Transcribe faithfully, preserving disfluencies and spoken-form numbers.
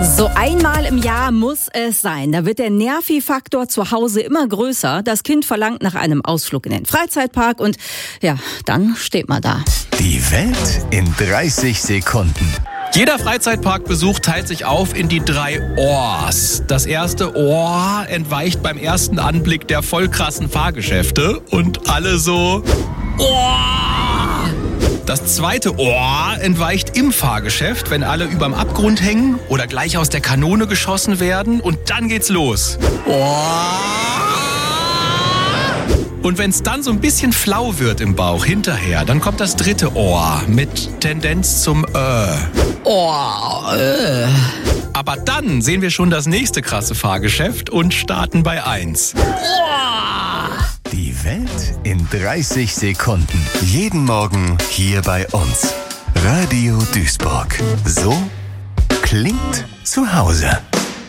So einmal im Jahr muss es sein. Da wird der Nervi-Faktor zu Hause immer größer. Das Kind verlangt nach einem Ausflug in den Freizeitpark und ja, dann steht man da. Die Welt in dreißig Sekunden. Jeder Freizeitparkbesuch teilt sich auf in die drei Ohrs. Das erste Ohr entweicht beim ersten Anblick der voll krassen Fahrgeschäfte und alle so Ohr. Das zweite Ohr entweicht im Fahrgeschäft, wenn alle überm Abgrund hängen oder gleich aus der Kanone geschossen werden und dann geht's los. Ohr. Und wenn es dann so ein bisschen flau wird im Bauch hinterher, dann kommt das dritte Ohr mit Tendenz zum Äh. Oh, äh. Aber dann sehen wir schon das nächste krasse Fahrgeschäft und starten bei eins. Die Welt in dreißig Sekunden. Jeden Morgen hier bei uns. Radio Duisburg. So klingt zu Hause.